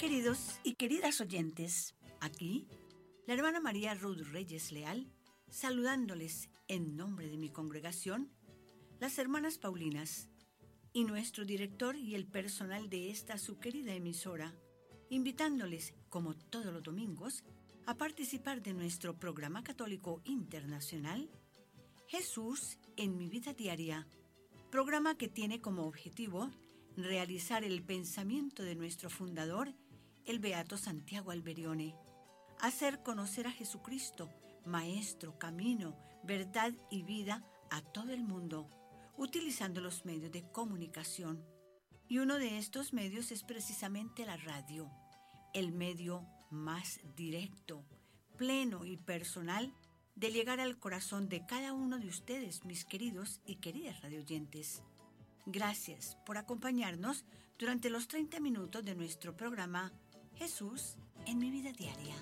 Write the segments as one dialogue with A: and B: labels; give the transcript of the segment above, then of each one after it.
A: Queridos y queridas oyentes, aquí la hermana María Ruth Reyes Leal, saludándoles en nombre de mi congregación, las hermanas Paulinas y nuestro director y el personal de esta su querida emisora, invitándoles, como todos los domingos, a participar de nuestro programa católico internacional Jesús en mi vida diaria, programa que tiene como objetivo realizar el pensamiento de nuestro fundador, el beato Santiago Alberione, hacer conocer a Jesucristo, Maestro, Camino, Verdad y Vida a todo el mundo, utilizando los medios de comunicación. Y uno de estos medios es precisamente la radio, el medio más directo, pleno y personal de llegar al corazón de cada uno de ustedes, mis queridos y queridas radioyentes. Gracias por acompañarnos durante los 30 minutos de nuestro programa Jesús en mi vida diaria.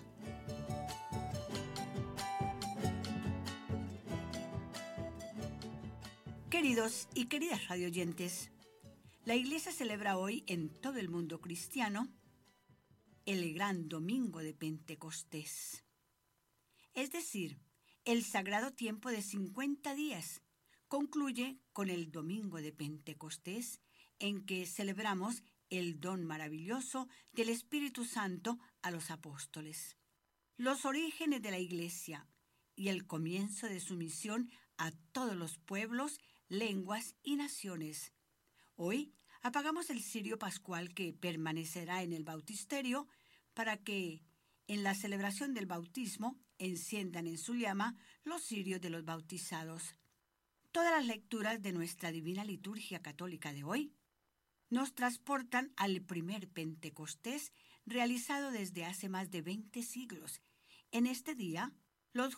A: Queridos y queridas radioyentes, la Iglesia celebra hoy en todo el mundo cristiano el gran domingo de Pentecostés, es decir, el sagrado tiempo de 50 días. Concluye con el domingo de Pentecostés, en que celebramos el don maravilloso del Espíritu Santo a los apóstoles, los orígenes de la Iglesia y el comienzo de su misión a todos los pueblos, lenguas y naciones. Hoy apagamos el cirio pascual que permanecerá en el bautisterio para que en la celebración del bautismo enciendan en su llama los cirios de los bautizados. Todas las lecturas de nuestra Divina Liturgia Católica de hoy nos transportan al primer Pentecostés realizado desde hace más de 20 siglos. En este día, los